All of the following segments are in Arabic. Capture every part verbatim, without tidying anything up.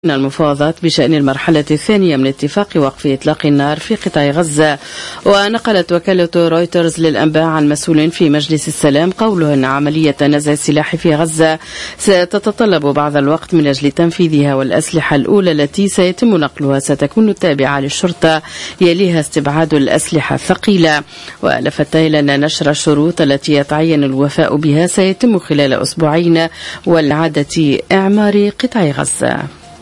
المفاوضات بشأن المرحلة الثانية من اتفاق وقف إطلاق النار في قطاع غزة. ونقلت وكالة رويترز للأنباء عن مسؤول في مجلس السلام قوله أن عملية نزع السلاح في غزة ستتطلب بعض الوقت من أجل تنفيذها، والأسلحة الأولى التي سيتم نقلها ستكون تابعة للشرطة، يليها استبعاد الأسلحة الثقيلة. ولفت إلى أن نشر الشروط التي يتعين الوفاء بها سيتم خلال أسبوعين والعادة إعمار قطاع غزة.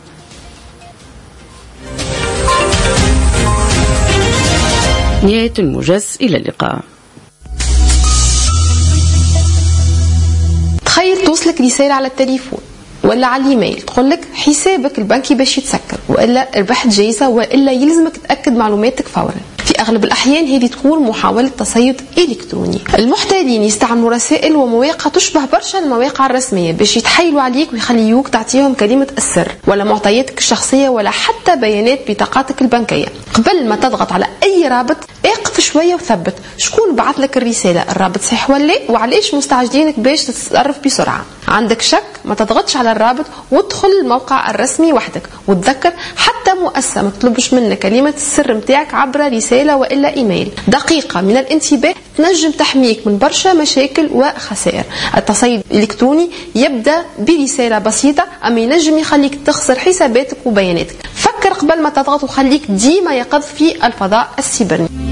نهاية الموجز، إلى اللقاء. تخيل توصلك رسالة على التليفون ولا على الايميل تقول لك حسابك البنكي باش يتسكر، والا ربحت جايزة، والا يلزمك تأكد معلوماتك فورا. في أغلب الأحيان هذه تكون محاولة تصيد إلكتروني. المحتالين يستعملوا رسائل ومواقع تشبه برشا المواقع الرسمية باش يتحايلوا عليك ويخليوك تعطيهم كلمة السر ولا معطياتك الشخصية ولا حتى بيانات بطاقاتك البنكية. قبل ما تضغط على أي رابط اقف شوية وثبت شكون بعث لك الرسالة، الرابط صحيح ولا وعليش مستعجلينك باش تتصرف بسرعة. عندك شك ما تضغطش على الرابط وادخل الموقع الرسمي وحدك، وتذكر حتى مؤسسة ما تطلبش منك كلمة السر متاعك عبر رسالة وإلا إيميل. دقيقة من الانتباه تنجم تحميك من برشا مشاكل وخسائر. التصيد الإلكتروني يبدأ برسالة بسيطة أما ينجم يخليك تخسر حساباتك وبياناتك. فكر قبل ما تضغط وخليك ديما يقظ في الفضاء السيبراني.